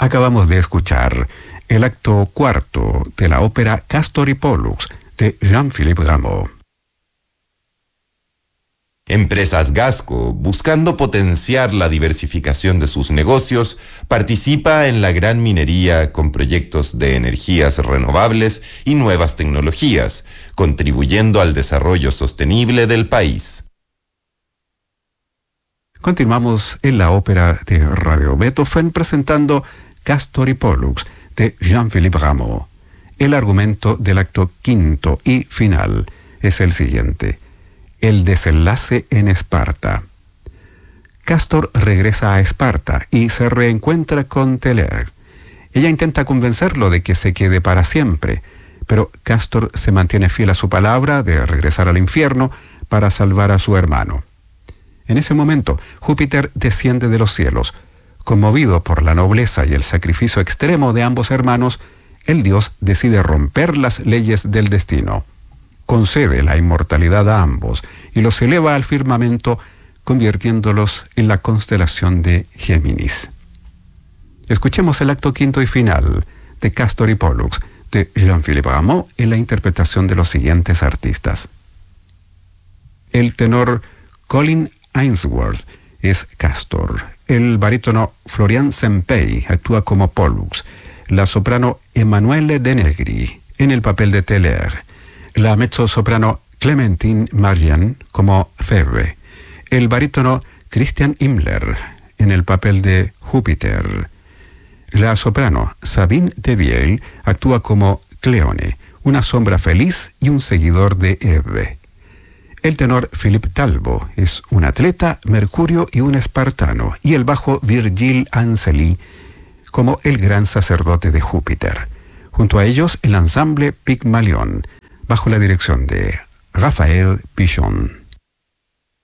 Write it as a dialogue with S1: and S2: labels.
S1: Acabamos de escuchar el acto cuarto de la ópera Castor y Pollux de Jean-Philippe Rameau.
S2: Empresas Gasco, buscando potenciar la diversificación de sus negocios, participa en la gran minería con proyectos de energías renovables y nuevas tecnologías, contribuyendo al desarrollo sostenible del país.
S1: Continuamos en la ópera de Radio Beethoven presentando Castor y Pollux de Jean-Philippe Rameau. El argumento del acto quinto y final es el siguiente: el desenlace en Esparta. Castor regresa a Esparta y se reencuentra con Teler. Ella intenta convencerlo de que se quede para siempre, pero Castor se mantiene fiel a su palabra de regresar al infierno para salvar a su hermano. En ese momento, Júpiter desciende de los cielos. Conmovido por la nobleza y el sacrificio extremo de ambos hermanos, el dios decide romper las leyes del destino. Concede la inmortalidad a ambos y los eleva al firmamento, convirtiéndolos en la constelación de Géminis. Escuchemos el acto quinto y final de Castor y Pollux de Jean-Philippe Rameau en la interpretación de los siguientes artistas. El tenor Colin Ainsworth es Castor. El barítono Florian Sempey actúa como Pollux. La soprano Emanuele De Negri en el papel de Teler. La mezzosoprano Clementine Marian como Febe. El barítono Christian Himmler en el papel de Júpiter. La soprano Sabine de Viel actúa como Cleone, una sombra feliz y un seguidor de Eve. El tenor Philippe Talbot es un atleta, Mercurio y un espartano, y el bajo Virgil Anseli como el gran sacerdote de Júpiter. Junto a ellos, el ensamble Pygmalion, bajo la dirección de Raphael Pichon.